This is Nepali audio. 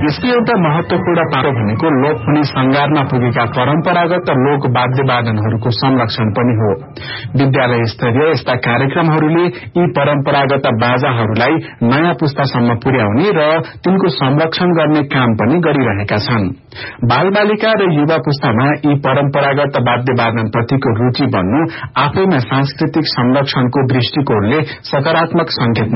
यसको एउटा महत्वपूर्ण पाटो भनेको लोप हुने संगारमा पुगेका परम्परागत लोक वाद्य वादनहरूको संरक्षण पनि हो। विद्यालय स्तरीय यस्ता कार्यक्रमहरूले यी परम्परागत बाजाहरूलाई नयाँ पुस्तासम्म पुर्याउने र तिनको संरक्षण गर्ने काम पनि गरिरहेका छन्। बाल बालिका र युवा पुस्तामा यी परम्परागत वाद्य वादन प्रतिको रूचि बन्नु आफैमा सांस्कृतिक संरक्षणको दृष्टिकोणले सकारात्मक संकेत